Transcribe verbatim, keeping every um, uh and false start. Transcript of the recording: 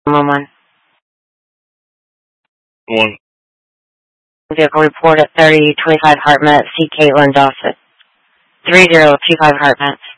One one. One. Vehicle report at thirty twenty-five Hartmut. See Caitlin Dawson. Three zero two five Hartmut.